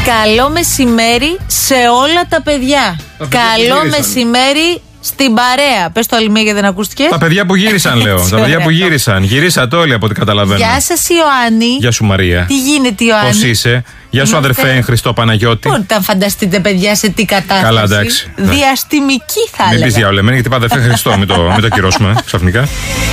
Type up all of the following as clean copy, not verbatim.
Καλό μεσημέρι σε όλα τα παιδιά. Καλό μεσημέρι στην παρέα. Πες το άλλη μία γιατί δεν ακούστηκε. Τα παιδιά που γύρισαν, λέω. Τα παιδιά που γύρισαν. Γυρίσατε όλοι από ό,τι καταλαβαίνω. Γεια σας Ιωάννη. Γεια σου Μαρία. Τι γίνεται Ιωάννη? Πώς είσαι? Γεια σου αδερφέ Χριστό Παναγιώτη. Μπορείτε να φανταστείτε παιδιά σε τι κατάσταση? Καλά, εντάξει. Διαστημική θα έλεγα. Μην πεις διαολεμένη γιατί είπα αδερφέ Χριστό. Μην το κυρώσουμε ξαφνικά.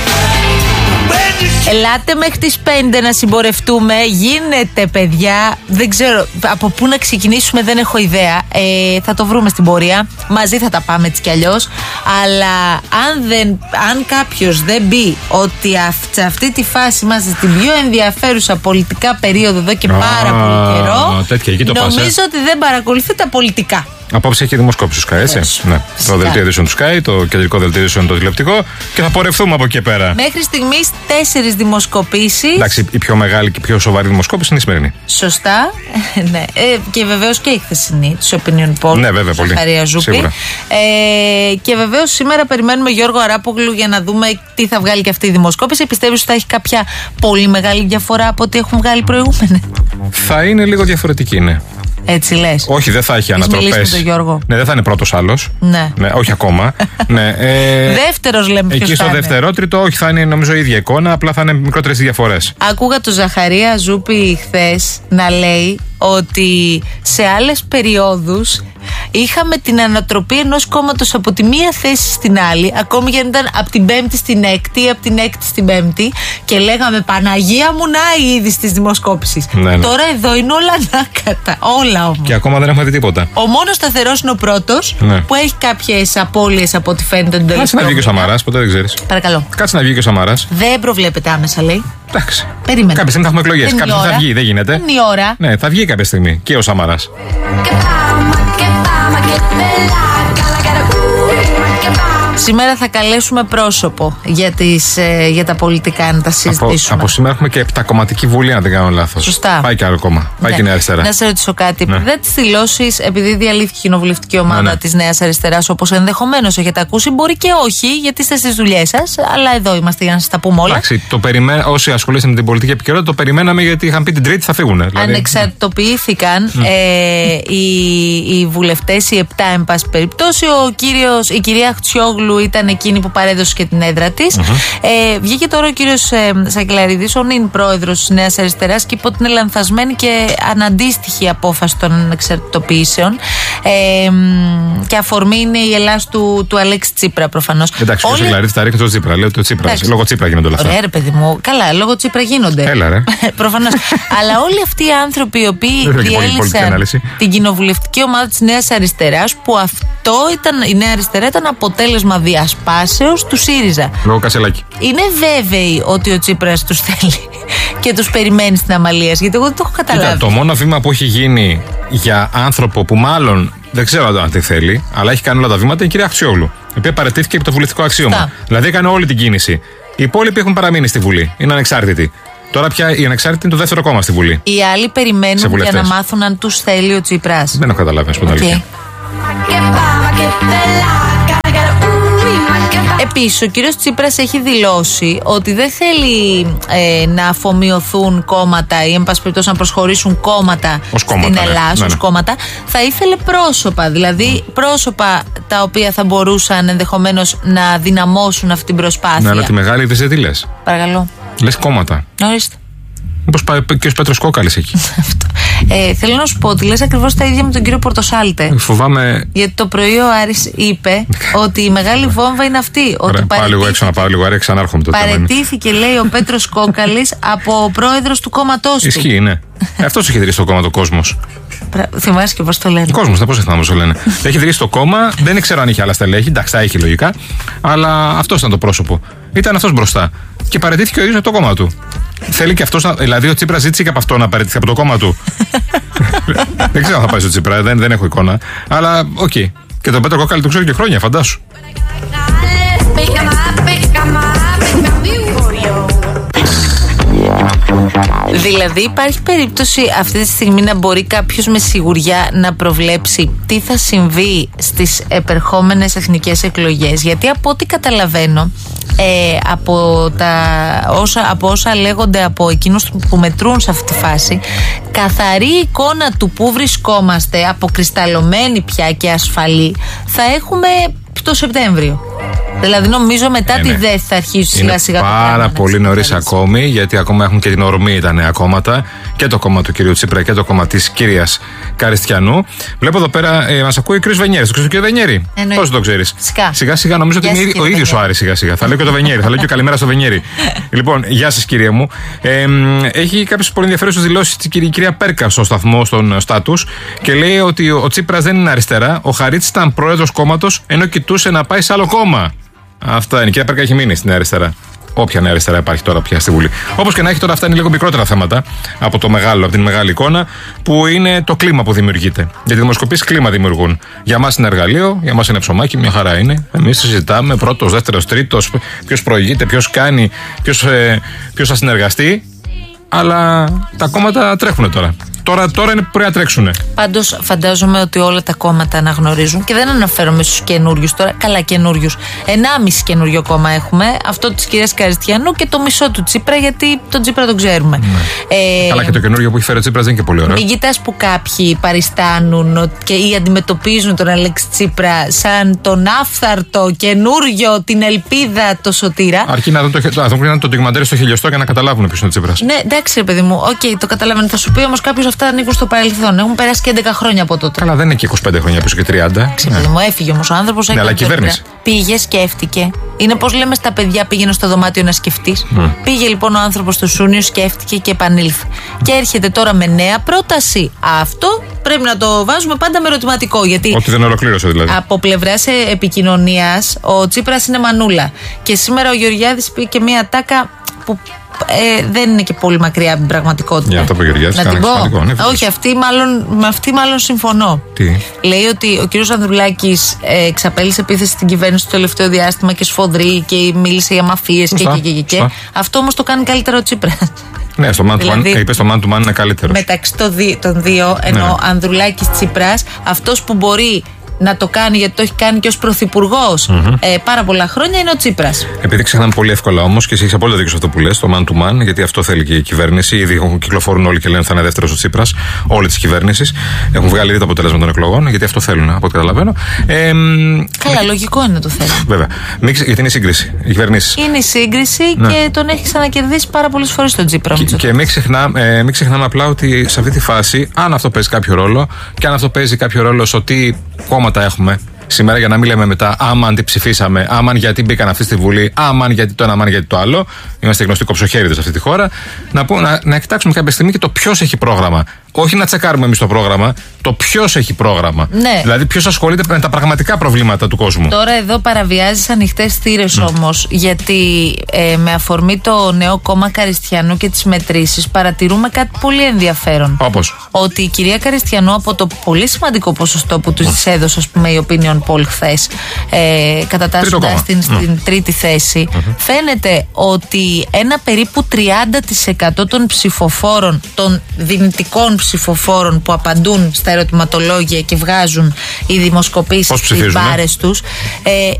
Ελάτε μέχρι τις 5 να συμπορευτούμε. Γίνεται παιδιά. Δεν ξέρω από πού να ξεκινήσουμε, δεν έχω ιδέα. Θα το βρούμε στην πορεία. Μαζί θα τα πάμε έτσι κι αλλιώς. Αλλά αν κάποιος δεν μπει ότι σε αυτή τη φάση είμαστε στην πιο ενδιαφέρουσα πολιτικά περίοδο εδώ και πάρα πολύ καιρό, νομίζω ότι δεν παρακολουθεί τα πολιτικά. Απόψε έχει δημοσκόπηση του Sky, έτσι. Ναι. Το δελτίο ειδήσεων του Sky, το κεντρικό δελτίο ειδήσεων το τηλεοπτικό και θα πορευτούμε από εκεί πέρα. Μέχρι στιγμής 4 δημοσκοπήσεις. Εντάξει, η πιο μεγάλη και πιο σοβαρή δημοσκόπηση είναι η σημερινή. Σωστά. Ναι. Και βεβαίως και η χθεσινή του Opinion Poll. Ναι, βέβαια, πολύ. Σίγουρα. Και βεβαίως σήμερα περιμένουμε Γιώργο Αράπογλου για να δούμε τι θα βγάλει και αυτή η δημοσκόπηση. Πιστεύεις ότι θα έχει κάποια πολύ μεγάλη διαφορά από ό,τι έχουν βγάλει προηγούμενα? Θα είναι λίγο διαφορετική, ναι. Έτσι λες? Όχι, δεν θα έχει ανατροπές. Ναι, δεν θα είναι πρώτος άλλος. Ναι. Όχι ακόμα. Ναι, δεύτερος λέμε ποιος εκεί στο δευτερότριτο, όχι, θα είναι νομίζω η ίδια εικόνα, απλά θα είναι μικρότερες διαφορές. Άκουγα τον Ζαχαρία Ζούπη χθες να λέει ότι σε άλλες περιόδους είχαμε την ανατροπή ενός κόμματος από τη μία θέση στην άλλη, ακόμη και αν ήταν από την Πέμπτη στην Έκτη ή από την Έκτη στην Πέμπτη, και λέγαμε Παναγία μου να η είδη της δημοσκόπησης. Ναι. Τώρα εδώ είναι όλα ανάκατα. Όλα όμως. Και ακόμα δεν έχουμε δει τίποτα. Ο μόνος σταθερός είναι ο πρώτος, που έχει κάποιες απώλειες από ό,τι φαίνεται τον τελευταίο. Κάτσε να βγει και ο Σαμαράς, ποτέ δεν ξέρεις. Παρακαλώ. Κάτσε να βγει και ο Σαμαράς. Δεν προβλέπεται άμεσα, λέει. Εντάξει. Περίμενε. Κάποια στιγμή θα έχουμε εκλογές. Κάποια στιγμή θα βγει, δεν γίνεται. Είναι η ώρα. Ναι, θα βγει κάποια στιγμή και ο Σαμαράς. Σήμερα θα καλέσουμε πρόσωπο για τα πολιτικά να τα συζητήσουμε. Από σήμερα έχουμε και επτακομματική βουλή, αν δεν κάνω λάθος. Σωστά. Πάει και άλλο κόμμα. Πάει και η Νέα Αριστερά. Να σε ρωτήσω κάτι. Ναι. Δεν τις δηλώσεις, επειδή διαλύθηκε η κοινοβουλευτική ομάδα της Νέας Αριστεράς, όπως ενδεχομένως έχετε ακούσει, μπορεί και όχι, γιατί είστε στις δουλειές σας, αλλά εδώ είμαστε για να σας τα πούμε όλα. Εντάξει, όσοι ασχολείστε με την πολιτική επικαιρότητα, το περιμέναμε γιατί είχαν πει την Τρίτη θα φύγουν. Δηλαδή. Ανεξαρτητοποιήθηκαν οι βουλευτές, οι 7 εν πάση περιπτώσει. Η κυρία Χτσιόγλου ήταν εκείνη που παρέδωσε και την έδρα της. Βγήκε τώρα ο κύριος Σακελαρίδης, ο νυν πρόεδρος της Νέας Αριστεράς, και είπε ότι είναι λανθασμένη και αναντίστοιχη απόφαση των ανεξαρτητοποιήσεων. Και αφορμή είναι η Ελλάς του Αλέξη Τσίπρα, προφανώς. Εντάξει, ο Σακελαρίδης τα ρίχνει στο Τσίπρα. Λέει το Τσίπρα. Λόγω Τσίπρα γίνονται όλα αυτά. Ωραία, ρε παιδί μου. Καλά, λόγω Τσίπρα γίνονται. Έλα, ρε. Προφανώς. Αλλά όλοι αυτοί οι άνθρωποι οι οποίοι διέλυσαν την κοινοβουλευτική ομάδα της Νέας Αριστεράς, που η Νέα Αριστερά ήταν αποτέλεσμα διασπάσεως του ΣΥΡΙΖΑ. Λόγω Κασελάκη. Είναι βέβαιοι ότι ο Τσίπρας τους θέλει και τους περιμένει στην Αμαλίας, γιατί εγώ δεν το έχω καταλάβει. Το μόνο βήμα που έχει γίνει για άνθρωπο που μάλλον δεν ξέρω αν τι θέλει, αλλά έχει κάνει όλα τα βήματα, είναι η κυρία Χτσιόγλου, η οποία παραιτήθηκε από το βουλευτικό αξίωμα. Δηλαδή έκανε όλη την κίνηση. Οι υπόλοιποι έχουν παραμείνει στη Βουλή. Είναι ανεξάρτητοι. Τώρα πια η ανεξάρτητη είναι το δεύτερο κόμμα στη Βουλή. Οι άλλοι περιμένουν για να μάθουν αν τους θέλει ο Τσίπρας. Δεν έχω καταλάβει, να σου πω την αλήθεια. Επίσης, ο κύριος Τσίπρας έχει δηλώσει ότι δεν θέλει να αφομοιωθούν κόμματα ή εν πάση περιπτώσει να προσχωρήσουν κόμματα στην Ελλάδα ως κόμματα. Θα ήθελε πρόσωπα, δηλαδή πρόσωπα τα οποία θα μπορούσαν ενδεχομένως να δυναμώσουν αυτή την προσπάθεια. Ναι, αλλά τη μεγάλη είδηση τι λες? Παρακαλώ. Λες κόμματα. Ορίστε. Μήπως πάει και ο Πέτρος Κόκαλης εκεί? Θέλω να σου πω ότι λες ακριβώς τα ίδια με τον κύριο Πορτοσάλτε. Φοβάμαι. Γιατί το πρωί ο Άρης είπε ότι η μεγάλη βόμβα είναι αυτή. Πάω λίγο έξω να πάω λίγο αέρα, ξανάρχομαι τότε. Παραιτήθηκε, λέει, ο Πέτρος Κόκαλης από πρόεδρος του κόμματός του. Ισχύει, ναι. Αυτός έχει ιδρύσει το κόμμα, το Κόσμος. Θυμάσαι και πώς το λένε? Κόσμος, πώς θυμάμαι πώς το λένε. Έχει ιδρύσει το κόμμα, δεν ξέρω αν είχε άλλα στελέχη. Εντάξει, τα έχει λογικά. Αλλά αυτός ήταν το πρόσωπο. Ήταν αυτός μπροστά. Και παραιτήθηκε ο ίδιος από το κόμμα του. Θέλει και αυτός, δηλαδή ο Τσίπρας ζήτησε και από αυτό να παραιτηθεί από το κόμμα του. Δεν ξέρω αν θα πάει στο Τσίπρα, δεν έχω εικόνα. Αλλά οκ. Και τον Πέτρο Κόκαλη το ξέρω και χρόνια, φαντάσου. Δηλαδή υπάρχει περίπτωση αυτή τη στιγμή να μπορεί κάποιος με σιγουριά να προβλέψει τι θα συμβεί στις επερχόμενες εθνικές εκλογές? Γιατί από ό,τι καταλαβαίνω, από όσα λέγονται από εκείνους που μετρούν σε αυτή τη φάση, καθαρή εικόνα του που βρισκόμαστε, αποκρισταλωμένη πια και ασφαλή, θα έχουμε το Σεπτέμβριο. Δηλαδή νομίζω μετά τη ΔΕΘ θα αρχίσει σιγά σιγά το πράγμα. Πάρα πολύ νωρίς ακόμη, γιατί ακόμα έχουν και την ορμή τα νέα κόμματα, και το κόμμα του κυρίου Τσίπρα και το κόμμα της κυρίας Καριστιανού. Βλέπω εδώ πέρα, μας ακούει ο κύριος Βενιέρης. Το ξέρεις τον κύριο Βενιέρη? Πώς το ξέρεις? Σιγά σιγά νομίζω ότι είναι ο ίδιος ο Άρης σιγά σιγά. Θα λέω και το Βενιέρη, θα λέω και καλημέρα στο Βενιέρη. Λοιπόν, γεια σας κυρία μου. Έχει κάποιες πολύ ενδιαφέρουσες δηλώσεις η κυρία Πέρκα στο σταθμό, στον Στάτους, και λέει ότι ο Τσίπρας δεν είναι αριστερά. Ο Χαρίτσης ήταν πρόεδρος κόμματος ενώ κοιτούσε να πάει σε άλλο κόμμα. Αυτά είναι. Η κυρία Πέρκα έχει μείνει στην αριστερά. Όποια νέα αριστερά υπάρχει τώρα πια στη Βουλή. Όπως και να έχει, τώρα αυτά είναι λίγο μικρότερα θέματα από την μεγάλη εικόνα, που είναι το κλίμα που δημιουργείται. Γιατί οι δημοσκοπήσεις κλίμα δημιουργούν. Για μας είναι εργαλείο, για μας είναι ψωμάκι, μια χαρά είναι. Εμείς συζητάμε πρώτος, δεύτερος, τρίτος, ποιος προηγείται, ποιος κάνει, ποιος θα συνεργαστεί. Αλλά τα κόμματα τρέχουν τώρα. Τώρα είναι που πρέπει να τρέξουν. Πάντως φαντάζομαι ότι όλα τα κόμματα αναγνωρίζουν, και δεν αναφέρομαι στους καινούριους τώρα, καλά καινούριους. 1,5 καινούριο κόμμα έχουμε, αυτό της κυρίας Καριστιανού και το μισό του Τσίπρα, γιατί τον Τσίπρα τον ξέρουμε. Καλά, και το καινούριο που έχει φέρει ο Τσίπρας δεν είναι και πολύ ωραίο. Μην κοιτάς που κάποιοι παριστάνουν ή αντιμετωπίζουν τον Αλέξη Τσίπρα σαν τον άφθαρτο καινούριο, την ελπίδα, το σωτήρα. Αρκεί να δουν το ντοκιμαντέρ στο χιλιοστό για να καταλάβουν ποιος είναι ο Τσίπρας. Ναι, εντάξει, ρε παιδί μου, το καταλαβαίνω. Θα σου πει όμως κάποιος αυτά ανήκουν στο παρελθόν. Έχουν περάσει και 11 χρόνια από τότε. Καλά, δεν είναι και 25 χρόνια πίσω και 30. Παιδί μου, έφυγε όμως ο άνθρωπος. Ναι, αλλά κυβέρνηση. Πήγε, σκέφτηκε. Είναι πώς λέμε στα παιδιά, πήγαινε στο δωμάτιο να σκεφτείς. Πήγε λοιπόν ο άνθρωπος στο Σούνιο, σκέφτηκε και επανήλθε. Και έρχεται τώρα με νέα πρόταση. Αυτό πρέπει να το βάζουμε πάντα με ερωτηματικό. Γιατί ότι δεν ολοκλήρωσε δηλαδή. Από πλευράς επικοινωνίας, ο Τσίπρας είναι μανούλα. Και σήμερα ο Γεωργιάδης πήγε και μία τάκα που δεν είναι και πολύ μακριά από την πραγματικότητα. Για αυτό που Γεωργιάδης, να την πω. Όχι, με αυτή μάλλον συμφωνώ. Τι? Λέει ότι ο κ. Ανδρουλάκης εξαπέλυσε επίθεση στην κυβέρνηση το τελευταίο διάστημα και σφοδρή και μίλησε για μαφίες και. Αυτό όμως το κάνει καλύτερο ο Τσίπρας. Ναι, στο man to man, είπε στο man to man είναι καλύτερος. Μεταξύ των δύο, ενώ Ανδρουλάκης Τσίπρας, αυτός που μπορεί να το κάνει, γιατί το έχει κάνει και ως πρωθυπουργός πάρα πολλά χρόνια, είναι ο Τσίπρας. Επειδή ξεχνάμε πολύ εύκολα όμως, και εσύ έχεις απόλυτα δίκιο σε αυτό που λες, το man to man, γιατί αυτό θέλει και η κυβέρνηση. Ήδη κυκλοφορούν όλοι και λένε θα είναι δεύτερος ο Τσίπρας, όλη τη κυβέρνηση. Έχουν βγάλει ήδη το αποτέλεσμα των εκλογών, γιατί αυτό θέλουν, από ό,τι καταλαβαίνω. Καλά, λογικό είναι το θέμα. Βέβαια. Γιατί είναι η σύγκριση. Οι κυβερνήσεις. Είναι η σύγκριση και τον έχει ξανακερδίσει πάρα πολλές φορές τον Τσίπρα. Και μην ξεχνάμε απλά ότι σε αυτή τη φάση, αν αυτό παίζει κάποιο ρόλο, και αν αυτό παίζει κάποιο ρόλο στο τι κόμματα έχουμε σήμερα, για να μην λέμε μετά άμαν τι ψηφίσαμε, άμαν γιατί μπήκαν αυτοί στη Βουλή, άμαν γιατί το ένα, άμαν γιατί το άλλο. Είμαστε γνωστοί κοψοχέριδες σε αυτή τη χώρα. Να κοιτάξουμε κάποια στιγμή και το ποιος έχει πρόγραμμα. Όχι να τσεκάρουμε εμείς το πρόγραμμα, το ποιος έχει πρόγραμμα. Ναι. Δηλαδή ποιος ασχολείται με τα πραγματικά προβλήματα του κόσμου. Τώρα εδώ παραβιάζεις ανοιχτές θύρες όμως, γιατί με αφορμή το νέο κόμμα Καριστιανού και τις μετρήσεις παρατηρούμε κάτι πολύ ενδιαφέρον. Όπως? Ότι η κυρία Καριστιανού, από το πολύ σημαντικό ποσοστό που τους έδωσε, ας πούμε, η Opinion Poll χθες, κατατάσσοντας την στην τρίτη θέση, φαίνεται ότι ένα περίπου 30% των ψηφοφόρων, των δυνητικών ψηφοφόρων που απαντούν στα ερωτηματολόγια και βγάζουν οι δημοσκοπήσεις στις μπάρες τους,